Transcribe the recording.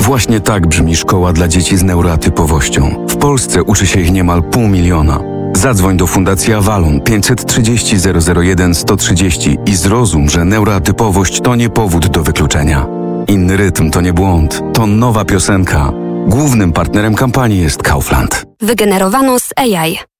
Właśnie tak brzmi szkoła dla dzieci z neuroatypowością. W Polsce uczy się ich niemal 500 000. Zadzwoń do Fundacji Avalon 530 001 130 i zrozum, że neuroatypowość to nie powód do wykluczenia. Inny rytm to nie błąd, to nowa piosenka. Głównym partnerem kampanii jest Kaufland. Wygenerowano z AI.